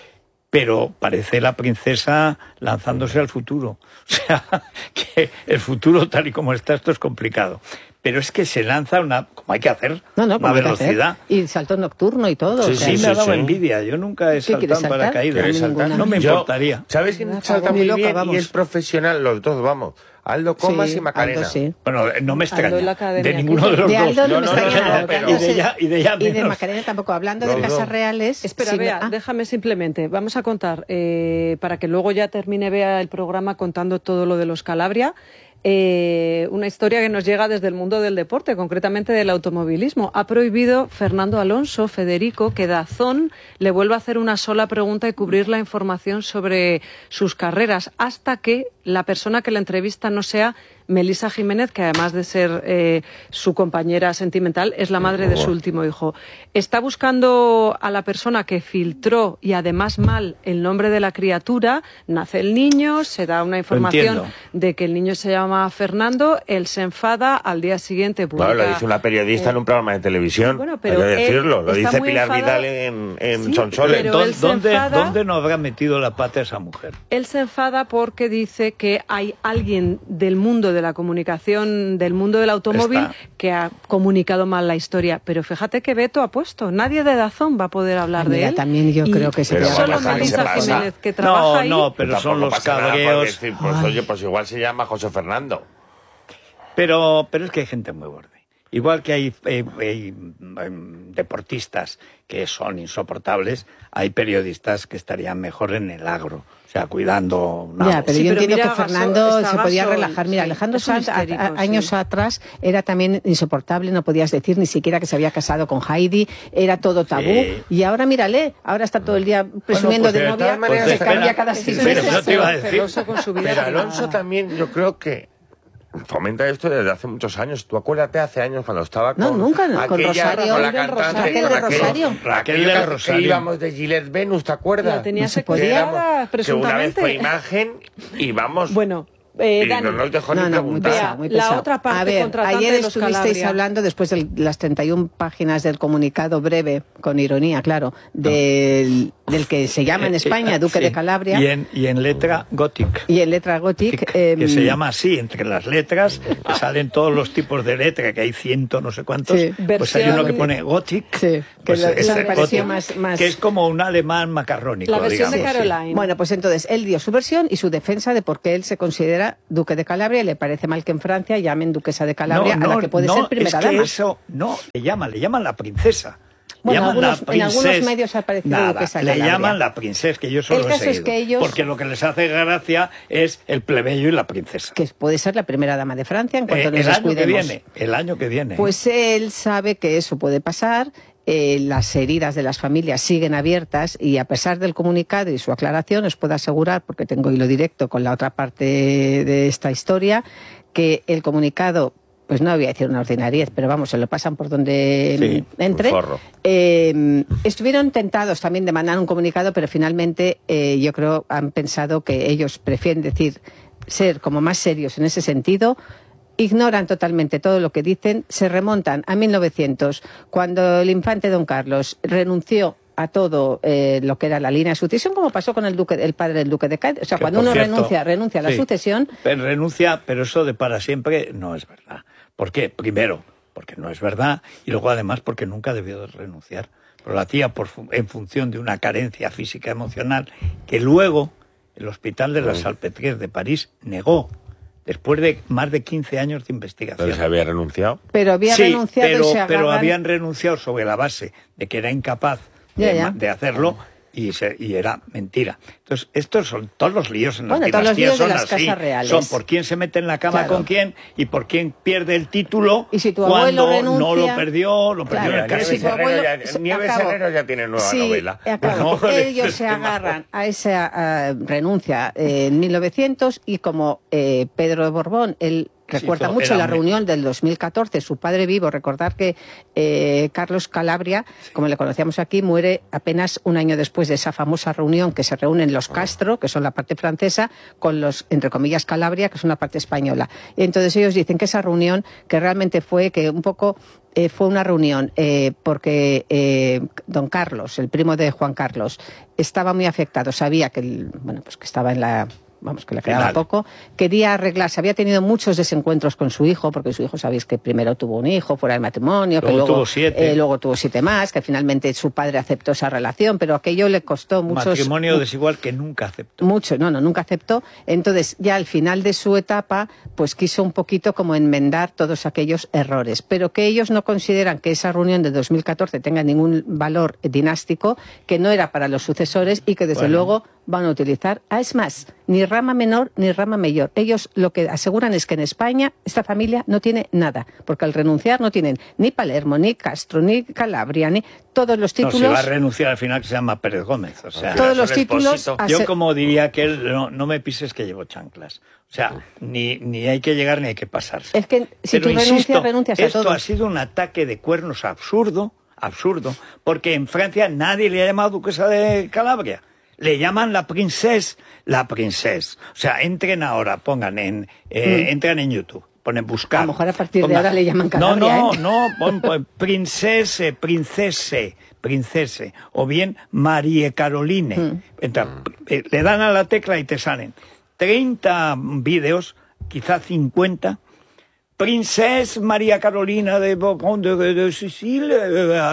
Pero parece la princesa lanzándose al futuro. O sea, que el futuro tal y como está, esto es complicado. Pero es que se lanza como hay que hacer, una velocidad. Y salto nocturno y todo. Sí, me ha dado envidia. Yo nunca he saltado en paracaídas. No me importaría. ¿Sabes quién salta muy bien y es profesional? Los dos, vamos. Aldo Comas y Macarena. Aldo, bueno, no me extraña. De ninguno de los dos. Aldo no me extraña nada. Y de ella y de Macarena tampoco. Hablando de casas reales... Espera, Bea, déjame simplemente. Vamos a contar, para que luego ya termine Bea el programa contando todo lo de los Calabria. Una historia que nos llega desde el mundo del deporte, concretamente del automovilismo. Ha prohibido Fernando Alonso, Federico, que DAZN le vuelva a hacer una sola pregunta y cubrir la información sobre sus carreras, hasta que la persona que la entrevista no sea Melisa Jiménez, que además de ser su compañera sentimental, es la madre de su último hijo. Está buscando a la persona que filtró, y además mal, el nombre de la criatura. Nace el niño, se da una información de que el niño se llama Fernando, él se enfada, al día siguiente publica... Claro, lo dice una periodista en un programa de televisión, bueno, pero hay que decirlo, lo dice Pilar Vidal en Sonsoles. ¿Dónde no habrá metido la pata esa mujer? Él se enfada porque dice que hay alguien del mundo de la comunicación, del mundo del automóvil, que ha comunicado mal la historia. Pero fíjate que veto ha puesto. Nadie de DAZN va a poder hablar de él. También yo creo que sería solo Melisa Jiménez, que trabaja ahí. No, pero son los cabreos. Decir, pues, oye, pues igual se llama José Fernando. Pero es que hay gente muy borde. Igual que hay deportistas que son insoportables, hay periodistas que estarían mejor en el agro. O sea, cuidando... Ya, pero yo entiendo que Fernando se podía relajar. Mira, Alejandro Sanz años atrás era también insoportable, no podías decir ni siquiera que se había casado con Heidi, era todo tabú. Y ahora mírale, ahora está todo el día presumiendo de novia, se cambia cada 6 meses. No te iba a decir. Pero Alonso también, yo creo que fomenta esto desde hace muchos años. Tú acuérdate hace años cuando estaba con... No, nunca, con Rosario. Con la cantante Raquel de Rosario. Íbamos de Gillette Venus, ¿te acuerdas? La tenía secuestrada, presuntamente. Que una vez fue imagen y vamos... Bueno... Dani, no nos dejó ni preguntar. Muy pesado. La otra parte, a ver, contratante ayer de los estuvisteis Calabria. hablando, después de las 31 páginas del comunicado breve, con ironía, claro, del que se llama en España Duque de Calabria. Y en letra Gothic. Y en letra Gothic. Que se llama así, entre las letras, que salen todos los tipos de letra, que hay no sé cuántos. Sí. Pues hay uno que pone Gothic. Sí, pues me pareció más... Que es como un alemán macarrónico. La versión digamos, de Caroline. Sí. Bueno, pues entonces él dio su versión y su defensa de por qué él se considera Duque de Calabria y le parece mal que en Francia llamen Duquesa de Calabria a la que puede ser primera dama. Eso no, le llaman la princesa. Bueno, en algunos medios ha aparecido Duquesa de Calabria. Le llaman la princesa, que yo solo he seguido. Es que ellos... Porque lo que les hace gracia es el plebeyo y la princesa. Que puede ser la primera dama de Francia en cuanto nos descuidemos. El año que viene. Pues él sabe que eso puede pasar. Las heridas de las familias siguen abiertas y a pesar del comunicado y su aclaración os puedo asegurar, porque tengo hilo directo con la otra parte de esta historia, que el comunicado, pues no voy a decir una ordinariez, pero vamos, se lo pasan por donde entre. Estuvieron tentados también de mandar un comunicado, pero finalmente yo creo han pensado que ellos prefieren ser como más serios en ese sentido. Ignoran totalmente todo lo que dicen, se remontan a 1900, cuando el infante Don Carlos renunció a todo lo que era la línea de sucesión, como pasó con el padre del duque de Cádiz. O sea, cuando uno renuncia a la sucesión... Pero eso de para siempre no es verdad. ¿Por qué? Primero, porque no es verdad, y luego además porque nunca debió de renunciar. Pero lo hacía en función de una carencia física emocional que luego el Hospital de la Salpêtrière de París negó. Después de más de 15 años de investigación. ¿Pero se había renunciado? Pero había renunciado y se agarran... pero habían renunciado sobre la base de que era incapaz de hacerlo y era mentira. Entonces, estos son todos los líos en las dinastías, son así. Son por quién se mete en la cama con quién y por quién pierde el título y si tu cuando renuncia, no lo perdió en el caso. Nieves Herrero ya tiene nueva novela. Ellos se agarran a esa renuncia en 1900 y como Pedro de Borbón, él recuerda mucho la reunión del 2014, su padre vivo. Recordar que Carlos Calabria, como le conocíamos aquí, muere apenas un año después de esa famosa reunión que se reúnen los Castro, que son la parte francesa, con los, entre comillas, Calabria, que son la parte española. Entonces ellos dicen que esa reunión, que realmente fue una reunión porque Don Carlos, el primo de Juan Carlos, estaba muy afectado, sabía que que estaba en la... que le quedaba poco, quería arreglarse, había tenido muchos desencuentros con su hijo, porque su hijo, sabéis que primero tuvo un hijo fuera del matrimonio, luego tuvo 7 más, que finalmente su padre aceptó esa relación, pero aquello le costó muchos... Matrimonio desigual que nunca aceptó. Nunca aceptó. Entonces, ya al final de su etapa, pues quiso un poquito como enmendar todos aquellos errores, pero que ellos no consideran que esa reunión de 2014 tenga ningún valor dinástico, que no era para los sucesores y que desde luego van a utilizar. Es más, ni rama menor ni rama mayor. Ellos lo que aseguran es que en España esta familia no tiene nada, porque al renunciar no tienen ni Palermo, ni Castro, ni Calabria, ni todos los títulos... No, se va a renunciar al final, que se llama Pérez Gómez. O sea, todos los títulos... Yo como diría que él, no me pises que llevo chanclas. O sea, ni hay que llegar ni hay que pasarse. Es que si tú renuncias a todo. Esto ha sido un ataque de cuernos absurdo, porque en Francia nadie le ha llamado duquesa de Calabria. Le llaman la princesa. O sea, entren ahora, entran en YouTube, ponen buscar. A lo mejor a partir de ahora le llaman Calabria. Pon princese, o bien Marie Caroline. Le dan a la tecla y te salen 30 vídeos, quizá 50. Princesa María Carolina de Borbón de Sicilia,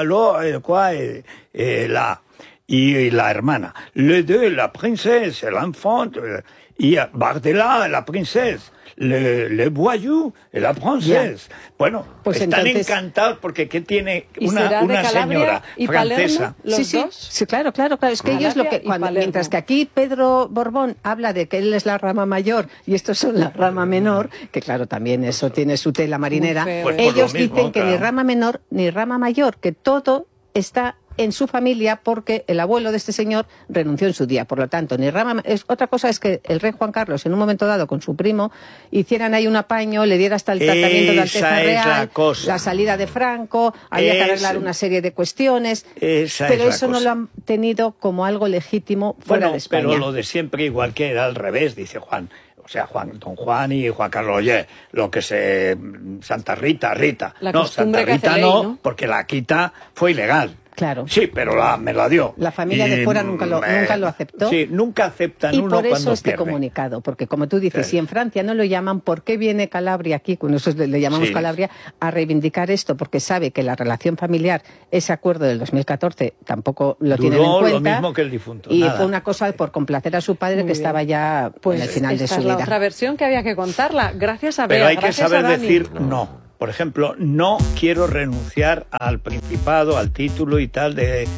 y la hermana, la princesa, l'enfant, y Bardella, la princesa, le voyou, la princesa. Bueno, pues están encantados porque ¿qué tiene una señora francesa? Sí, claro. Es que ellos mientras que aquí Pedro Borbón habla de que él es la rama mayor y estos son la rama menor, que claro, también eso tiene su tela marinera, ellos dicen que ni rama menor ni rama mayor, que todo está en su familia porque el abuelo de este señor renunció en su día. Por lo tanto, ni rama... Otra cosa es que el rey Juan Carlos, en un momento dado, con su primo, hicieran ahí un apaño, le diera hasta el tratamiento de Alteza Real, la salida de Franco, había que arreglar una serie de cuestiones, pero eso no lo han tenido como algo legítimo fuera de España. Pero lo de siempre, igual que era al revés, dice Juan. O sea, don Juan y Juan Carlos, oye, lo que se... Santa Rita. No, Santa Rita no, porque la quita fue ilegal. Claro. Sí, pero me la dio. La familia de fuera nunca lo aceptó. Sí, nunca aceptan uno cuando pierde. Y por eso este comunicado, porque como tú dices, si en Francia no lo llaman, ¿por qué viene Calabria aquí, cuando nosotros le llamamos Calabria, a reivindicar esto? Porque sabe que la relación familiar, ese acuerdo del 2014, tampoco lo tienen en cuenta. Lo mismo que el difunto. Y fue una cosa por complacer a su padre que estaba ya en el final de su vida. Esta es la otra versión que había que contarla. Gracias a Bea, pero hay que saber decir no. Por ejemplo, no quiero renunciar al principado, al título y tal de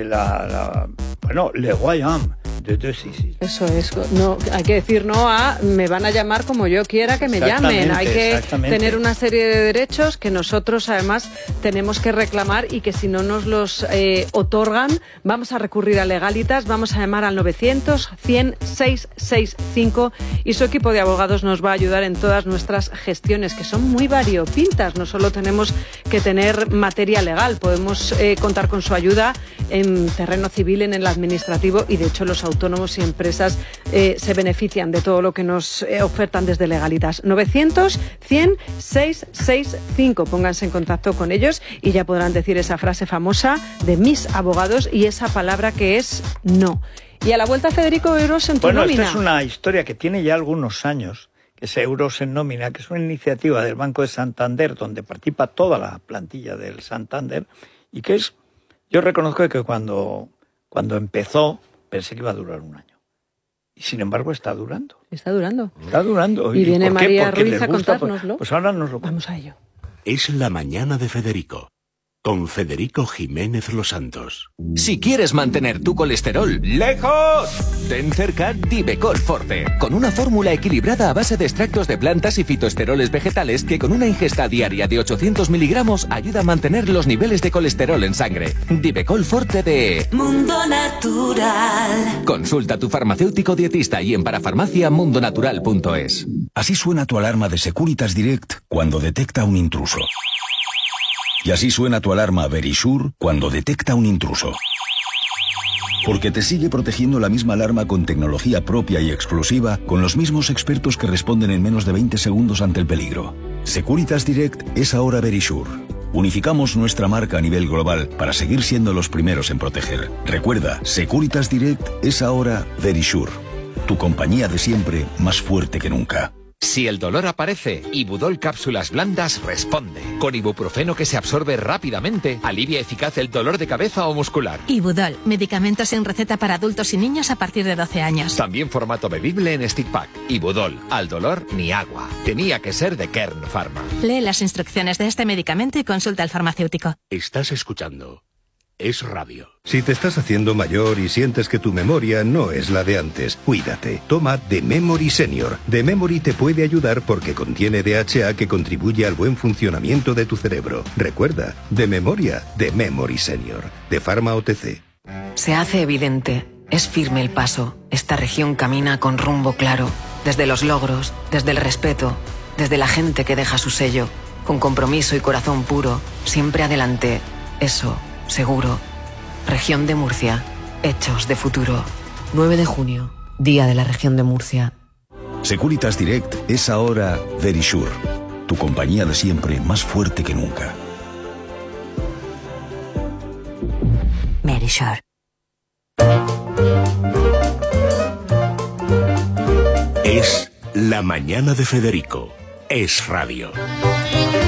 le royaume de Sicile. Eso es, no, hay que decir no a me van a llamar como yo quiera que me llamen. Hay que tener una serie de derechos que nosotros además tenemos que reclamar y que si no nos los otorgan, vamos a recurrir a Legalitas, vamos a llamar al 900-100-665 y su equipo de abogados nos va a ayudar en todas nuestras gestiones, que son muy variopintas. No solo tenemos que tener materia legal, podemos contar con su ayuda en terreno civil, en el administrativo, y de hecho los autónomos y empresas se benefician de todo lo que nos ofertan desde Legalitas. 900-100-665. Pónganse en contacto con ellos y ya podrán decir esa frase famosa de mis abogados y esa palabra que es no. Y a la vuelta, Federico, Euros en tu nómina. Bueno, esta es una historia que tiene ya algunos años, que es Euros en nómina, que es una iniciativa del Banco de Santander, donde participa toda la plantilla del Santander, y que es, yo reconozco que cuando empezó, pensé que iba a durar un año. Y sin embargo está durando. Está durando. Está durando. Y viene María Ruiz a contárnoslo. Pues ahora nos lo vamos a ello. Es la mañana de Federico, con Federico Jiménez Los Santos. Si quieres mantener tu colesterol lejos, ten cerca Divecol Forte, con una fórmula equilibrada a base de extractos de plantas y fitoesteroles vegetales que con una ingesta diaria de 800 miligramos ayuda a mantener los niveles de colesterol en sangre. Divecol Forte de Mundo Natural. Consulta a tu farmacéutico dietista y en parafarmaciamundonatural.es. Así suena tu alarma de Securitas Direct cuando detecta un intruso. Y así suena tu alarma Verisure cuando detecta un intruso. Porque te sigue protegiendo la misma alarma con tecnología propia y exclusiva, con los mismos expertos que responden en menos de 20 segundos ante el peligro. Securitas Direct es ahora Verisure. Unificamos nuestra marca a nivel global para seguir siendo los primeros en proteger. Recuerda, Securitas Direct es ahora Verisure. Tu compañía de siempre más fuerte que nunca. Si el dolor aparece, Ibudol Cápsulas Blandas responde. Con ibuprofeno que se absorbe rápidamente, alivia eficaz el dolor de cabeza o muscular. Ibudol, medicamentos sin receta para adultos y niños a partir de 12 años. También formato bebible en stick pack. Ibudol, al dolor ni agua. Tenía que ser de Kern Pharma. Lee las instrucciones de este medicamento y consulta al farmacéutico. Estás escuchando Es Radio. Si te estás haciendo mayor y sientes que tu memoria no es la de antes, cuídate. Toma The Memory Senior. The Memory te puede ayudar porque contiene DHA que contribuye al buen funcionamiento de tu cerebro. Recuerda, de memoria, The Memory Senior. De Pharma OTC. Se hace evidente. Es firme el paso. Esta región camina con rumbo claro. Desde los logros, desde el respeto, desde la gente que deja su sello. Con compromiso y corazón puro. Siempre adelante. Eso... seguro. Región de Murcia. Hechos de futuro. 9 de junio. Día de la Región de Murcia. Securitas Direct es ahora Verisure. Tu compañía de siempre más fuerte que nunca. Verisure. Es la mañana de Federico. Es Radio.